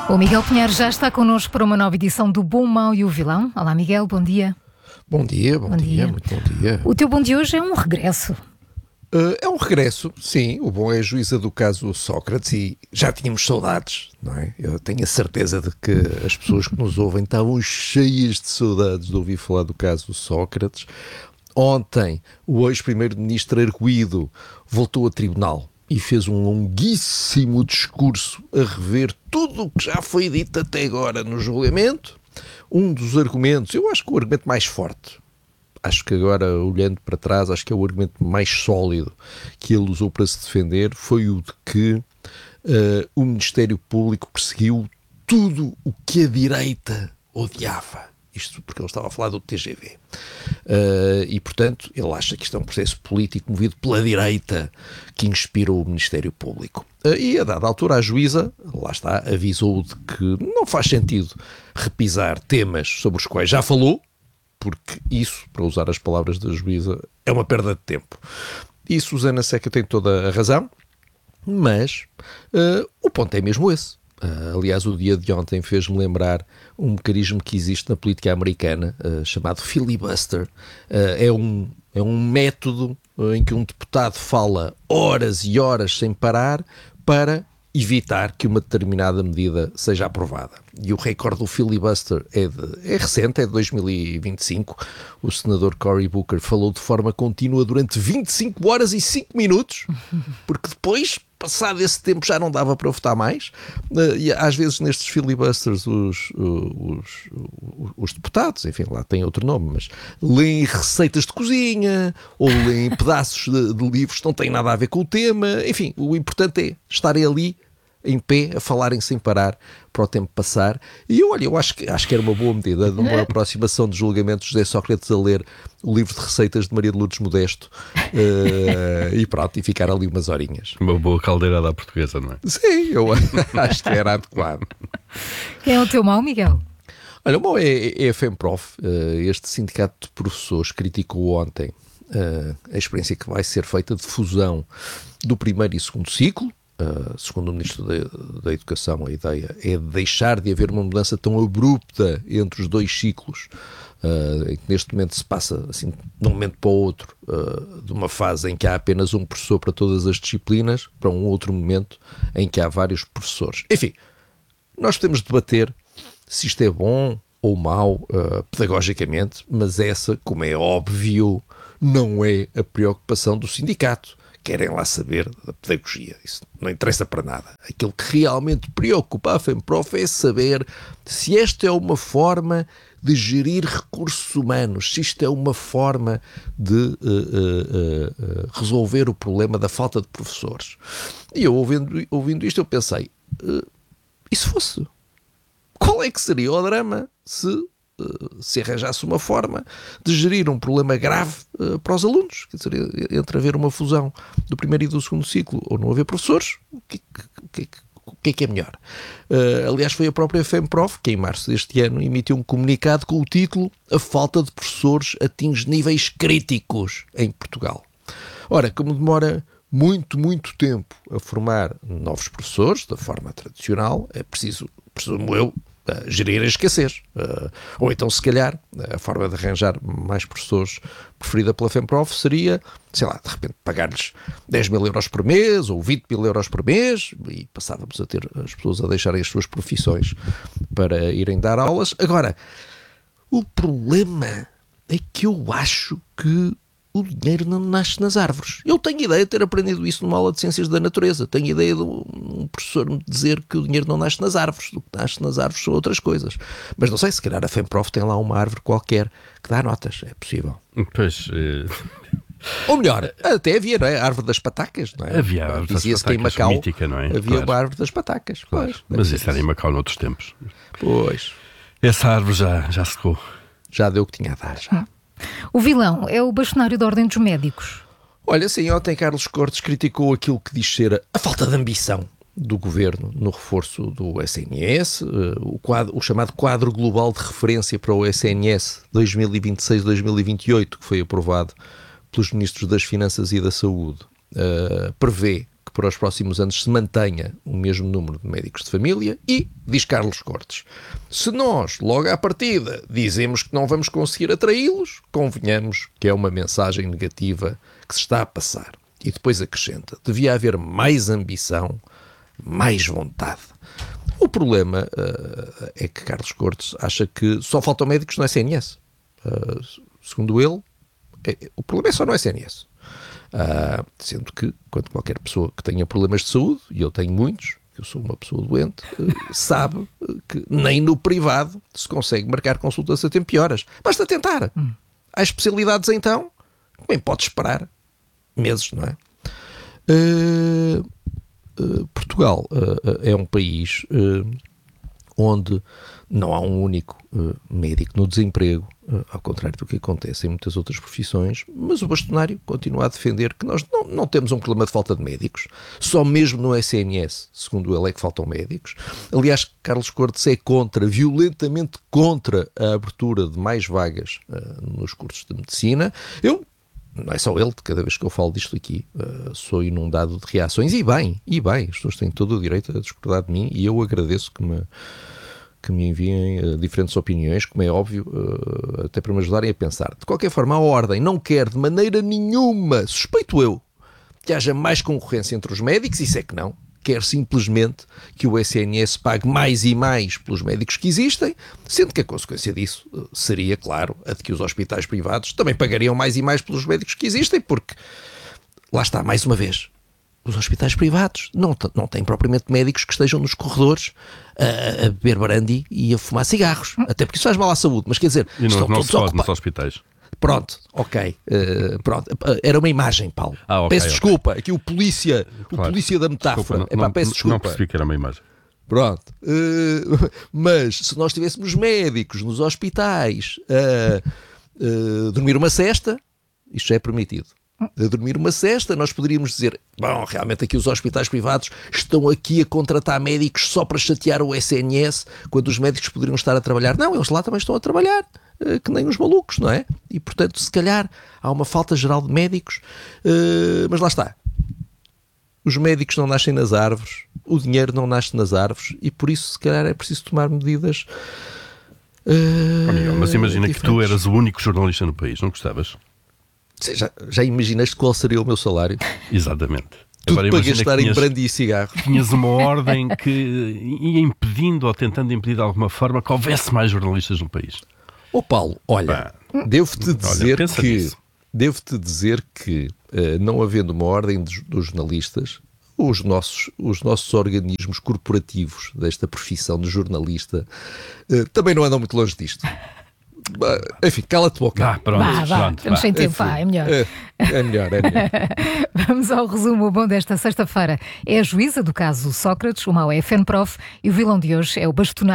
O Miguel Pinheiro já está connosco para uma nova edição do Bom, Mau e o Vilão. Olá, Miguel, bom dia. Bom dia, muito bom dia. O teu bom de hoje é um regresso. É um regresso, sim. O bom é a juíza do caso Sócrates e já tínhamos saudades, não é? Eu tenho a certeza de que as pessoas que nos ouvem estavam cheias de saudades de ouvir falar do caso Sócrates. Ontem, o ex-primeiro-ministro arguido voltou a tribunal e fez um longuíssimo discurso a rever tudo o que já foi dito até agora no julgamento. Um dos argumentos, eu acho que o argumento mais forte, acho que agora, olhando para trás, acho que é o argumento mais sólido que ele usou para se defender, foi o de que o Ministério Público perseguiu tudo o que a direita odiava. Isto porque ele estava a falar do TGV. E, portanto, ele acha que isto é um processo político movido pela direita que inspirou o Ministério Público. E, a dada altura, a juíza, lá está, avisou de que não faz sentido repisar temas sobre os quais já falou, porque isso, para usar as palavras da juíza, é uma perda de tempo. E Susana Seca tem toda a razão, mas o ponto é mesmo esse. Aliás, o dia de ontem fez-me lembrar um mecanismo que existe na política americana, chamado filibuster. É um método em que um deputado fala horas e horas sem parar para evitar que uma determinada medida seja aprovada. E o recorde do filibuster é recente, é de 2025. O senador Cory Booker falou de forma contínua durante 25 horas e 5 minutos, porque depois, passado esse tempo, já não dava para votar mais. E às vezes nestes filibusters os deputados, enfim, lá tem outro nome, mas leem receitas de cozinha ou leem pedaços de livros que não têm nada a ver com o tema. Enfim, o importante é estarem ali em pé, a falarem sem parar para o tempo passar. E eu acho que era uma boa medida, numa aproximação de julgamento, José Sócrates a ler o livro de receitas de Maria de Lourdes Modesto e pronto, e ficar ali umas horinhas. Uma boa caldeirada à portuguesa, não é? Sim, eu acho que era adequado. Quem é o teu mau, Miguel? Olha, o mau é a FEMPROF. Este sindicato de professores criticou ontem a experiência que vai ser feita de fusão do primeiro e segundo ciclo. Segundo o Ministro da Educação, a ideia é deixar de haver uma mudança tão abrupta entre os dois ciclos, em que neste momento se passa, assim, de um momento para o outro, de uma fase em que há apenas um professor para todas as disciplinas, para um outro momento em que há vários professores. Enfim, nós podemos debater se isto é bom ou mau, pedagogicamente, mas essa, como é óbvio, não é a preocupação do sindicato. Querem lá saber da pedagogia, isso não interessa para nada. Aquilo que realmente preocupa a FEMPROF é saber se esta é uma forma de gerir recursos humanos, se isto é uma forma de resolver o problema da falta de professores. E eu, ouvindo isto, eu pensei, e se fosse? Qual é que seria o drama se arranjasse uma forma de gerir um problema grave para os alunos? Quer dizer, entre haver uma fusão do primeiro e do segundo ciclo ou não haver professores, o que é melhor? Aliás, foi a própria FEMPROF que em março deste ano emitiu um comunicado com o título "A falta de professores atinge níveis críticos em Portugal". Ora, como demora muito tempo a formar novos professores da forma tradicional, é preciso, presumo eu, gerir a escassez. Ou então, se calhar, a forma de arranjar mais professores preferida pela FEMPROF seria, sei lá, de repente pagar-lhes 10 mil euros por mês ou 20 mil euros por mês e passávamos a ter as pessoas a deixarem as suas profissões para irem dar aulas. Agora, o problema é que eu acho que o dinheiro não nasce nas árvores. Eu tenho ideia de ter aprendido isso numa aula de Ciências da Natureza. Tenho ideia de um professor me dizer que o dinheiro não nasce nas árvores. O que nasce nas árvores são outras coisas. Mas não sei, se calhar a FEMPROF tem lá uma árvore qualquer que dá notas. É possível. Pois... Ou melhor, até havia, não é? A árvore das patacas, não é? Havia a árvore das patacas, que em Macau, mítica, não é? Havia claro. uma árvore das patacas. Claro. Pois, mas isso era em Macau noutros tempos. Pois. Essa árvore já secou. Já deu o que tinha a dar, já. O vilão é o bastonário da Ordem dos Médicos. Olha, sim, ontem Carlos Cortes criticou aquilo que diz ser a falta de ambição do Governo no reforço do SNS, o chamado Quadro Global de Referência para o SNS 2026-2028, que foi aprovado pelos Ministros das Finanças e da Saúde, prevê que para os próximos anos se mantenha o mesmo número de médicos de família e, diz Carlos Cortes, se nós, logo à partida, dizemos que não vamos conseguir atraí-los, convenhamos que é uma mensagem negativa que se está a passar. E depois acrescenta, devia haver mais ambição, mais vontade. O problema é que Carlos Cortes acha que só faltam médicos no SNS. Segundo ele, o problema é só no SNS. Sendo que, quando qualquer pessoa que tenha problemas de saúde, e eu tenho muitos, eu sou uma pessoa doente, sabe que nem no privado se consegue marcar consultas a tempo e horas. Basta tentar. Há especialidades, então, que bem pode esperar meses, não é? Portugal é um país onde não há um único médico no desemprego, ao contrário do que acontece em muitas outras profissões, mas o bastonário continua a defender que nós não temos um problema de falta de médicos, só mesmo no SNS, segundo ele, é que faltam médicos. Aliás, Carlos Cortes é violentamente contra a abertura de mais vagas nos cursos de medicina. Não é só ele, cada vez que eu falo disto aqui, sou inundado de reações, e bem, as pessoas têm todo o direito a discordar de mim, e eu agradeço que me enviem diferentes opiniões, como é óbvio, até para me ajudarem a pensar. De qualquer forma, a Ordem não quer de maneira nenhuma, suspeito eu, que haja mais concorrência entre os médicos, isso é que não. Quer simplesmente que o SNS pague mais e mais pelos médicos que existem, sendo que a consequência disso seria, claro, a de que os hospitais privados também pagariam mais e mais pelos médicos que existem, porque, lá está, mais uma vez, os hospitais privados não têm propriamente médicos que estejam nos corredores a beber brandy e a fumar cigarros, até porque isso faz mal à saúde, mas quer dizer... E não se pode nos hospitais. Pronto, ok. Era uma imagem, Paulo. Peço desculpa. Aqui o polícia da metáfora. Desculpa, peço desculpa. Não percebi que era uma imagem. Pronto. Mas se nós tivéssemos médicos nos hospitais a dormir uma sesta, isto já é permitido. A dormir uma sesta, nós poderíamos dizer, bom, realmente aqui os hospitais privados estão aqui a contratar médicos só para chatear o SNS, quando os médicos poderiam estar a trabalhar. Não, eles lá também estão a trabalhar, que nem os malucos, não é? E, portanto, se calhar há uma falta geral de médicos, mas lá está. Os médicos não nascem nas árvores, o dinheiro não nasce nas árvores, e por isso, se calhar, é preciso tomar medidas Miguel, mas imagina que tu eras o único jornalista no país, não gostavas? Já imaginaste qual seria o meu salário? Exatamente. Tudo para gastar em brandy e cigarro. Tinhas uma ordem que ia impedindo ou tentando impedir de alguma forma que houvesse mais jornalistas no país. Paulo, olha, devo-te dizer que não havendo uma ordem dos jornalistas, os nossos organismos corporativos desta profissão de jornalista também não andam muito longe disto. Enfim, cala-te boca. Pronto, estamos sem tempo, é melhor. É melhor. Vamos ao resumo bom desta sexta-feira. É a juíza do caso Sócrates, o mau é a FENPROF e o vilão de hoje é o bastonário.